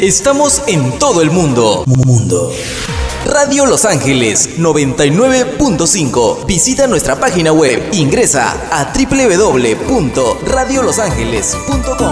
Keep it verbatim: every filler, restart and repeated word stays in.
Estamos en todo el mundo. Mundo. Radio Los Ángeles noventa y nueve punto cinco. Visita nuestra página web. Ingresa a doble u doble u doble u punto radio los ángeles punto com.